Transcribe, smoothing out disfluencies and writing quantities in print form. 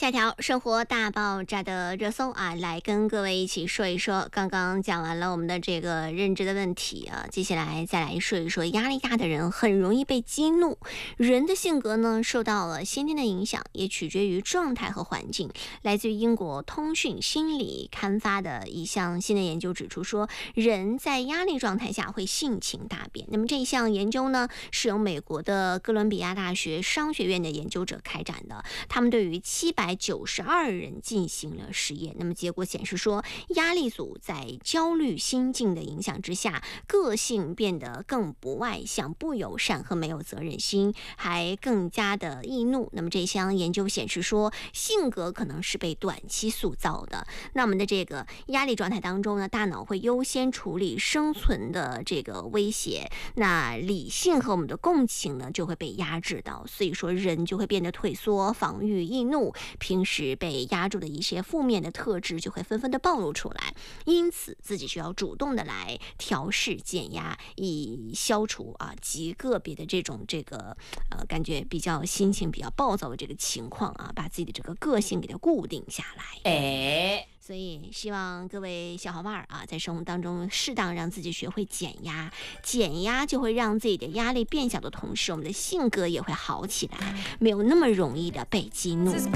下条生活大爆炸的热搜啊，来跟各位一起说一说。刚刚讲完了我们的这个认知的问题啊，接下来再来说一说压力大的人很容易被激怒。人的性格呢，受到了先天的影响，也取决于状态和环境。来自于英国通讯心理刊发的一项新的研究指出说，人在压力状态下会性情大变。那么这一项研究呢，是由美国的哥伦比亚大学商学院的研究者开展的，他们对于792人进行了实验。那么结果显示说，压力组在焦虑心境的影响之下，个性变得更不外向、不友善和没有责任心，还更加的易怒。那么这项研究显示说，性格可能是被短期塑造的。那我们的这个压力状态当中呢，大脑会优先处理生存的这个威胁，那理性和我们的共情呢就会被压制到，所以说人就会变得退缩、防御、易怒，平时被压住的一些负面的特质就会纷纷的暴露出来，因此自己需要主动的来调试减压，以消除极个别的这种感觉比较心情比较暴躁的这个情况啊，把自己的这个个性给它固定下来。所以希望各位小伙伴啊，在生活当中适当让自己学会减压，减压就会让自己的压力变小的同时，我们的性格也会好起来，没有那么容易的被激怒。